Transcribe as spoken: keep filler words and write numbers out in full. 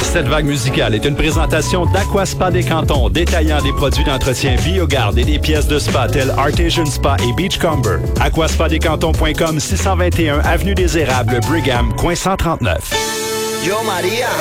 Cette vague musicale est une présentation d'Aqua-Spa des Cantons, détaillant des produits d'entretien Biogarde et des pièces de spa telles Artesian Spa et Beachcomber. aquaspa des cantons point com, six cent vingt et un Avenue des Érables, Brigham, coin cent trente-neuf. Yo, Maria.